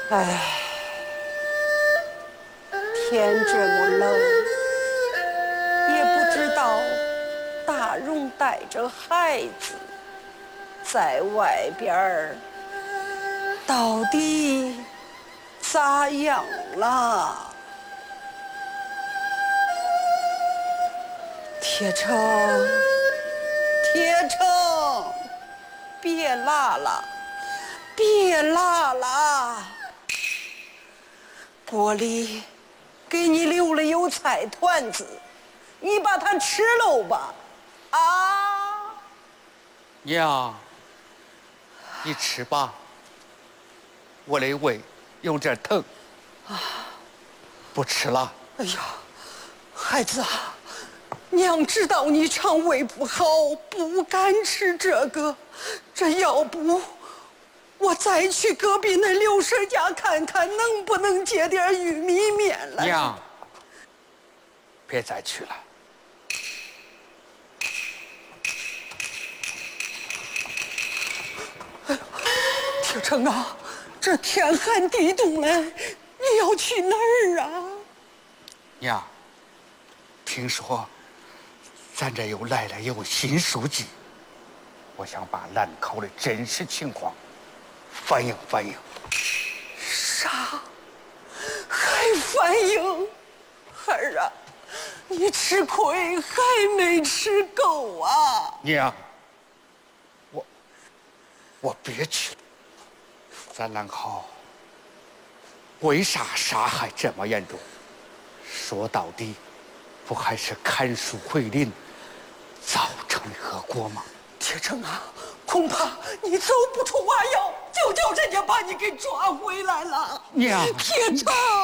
唉，天这么冷，也不知道大荣带着孩子在外边儿到底咋样了？铁成，铁成，别拉了，别拉了。锅里给你留了有菜团子，你把它吃喽吧。啊！ 娘，你吃吧，我的胃有点疼。不吃了。 哎呀，孩子啊，娘知道你肠胃不好，不敢吃这个。这要不，我再去隔壁那刘婶家看看，能不能借点玉米面来。 娘，别再去了。 铁成啊，这天寒地冻嘞，你要去哪儿啊？ 娘，听说咱这又来了一位新书记，我想把兰考的真实情况反映反映。 啥？还反映？孩儿啊，你吃亏还没吃够啊！ 娘，我别去了。咱兰考为啥杀害这么严重？说到底，不还是砍树回林造成的恶果吗？ 铁成啊，恐怕你走不出弯腰，就叫人家把你给抓回来了。 娘， 铁成。